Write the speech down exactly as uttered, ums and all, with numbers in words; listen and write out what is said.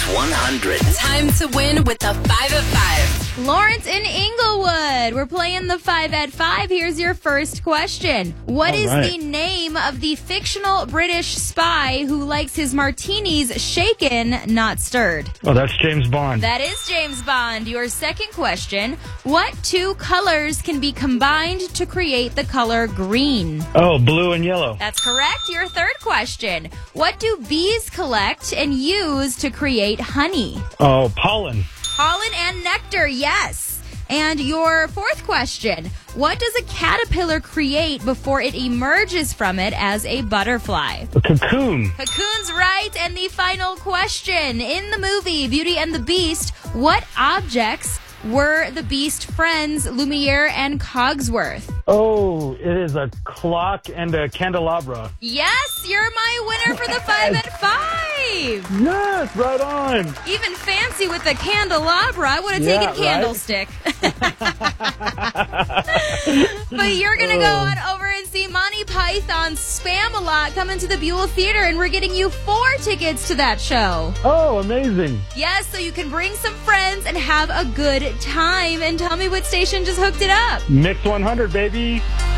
one hundred. Time to win with the five at five. Lawrence in Inglewood. We're playing the five at five. Here's your first question. What All is right. the name of the fictional British spy who likes his martinis shaken, not stirred? Oh, that's James Bond. That is James Bond. Your second question. What two colors can be combined to create the color green? Oh, blue and yellow. That's correct. Your third question. What do bees collect and use to create honey? Oh, pollen. Pollen and nectar, yes. And your fourth question. What does a caterpillar create before it emerges from it as a butterfly? A cocoon. Cocoon's right. And the final question. In the movie Beauty and the Beast, what objects were the Beast friends Lumiere and Cogsworth? Oh, it is a clock and a candelabra. Yes, you're my winner for the five at five. Yes, right on. Even fancy with the candelabra. I would have Yeah, taken candlestick. But you're going to go on over and see Monty Python's Spam-A-Lot coming to the Buell Theater, and we're getting you four tickets to that show. Oh, amazing. Yes, so you can bring some friends and have a good time. And tell me what station just hooked it up. Mix one hundred, baby.